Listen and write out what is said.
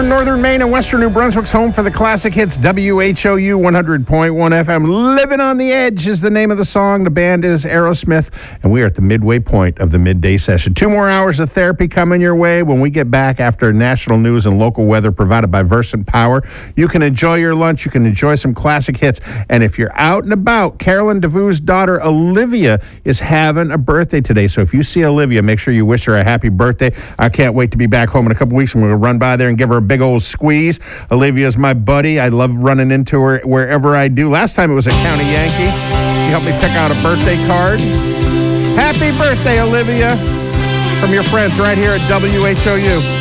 We're in northern Maine and western New Brunswick's home for the classic hits. WHOU 100.1 FM. Living on the Edge is the name of the song. The band is Aerosmith, and we are at the midway point of the midday session. 2 more hours of therapy coming your way when we get back after national news and local weather provided by Versant Power. You can enjoy your lunch. You can enjoy some classic hits. And if you're out and about, Carolyn DeVue's daughter, Olivia, is having a birthday today. So if you see Olivia, make sure you wish her a happy birthday. I can't wait to be back home in a couple weeks. I'm going to run by there and give her a big old squeeze. Olivia's my buddy. I love running into her wherever I do. Last time it was at County Yankee. She helped me pick out a birthday card. Happy birthday, Olivia, from your friends right here at WHOU.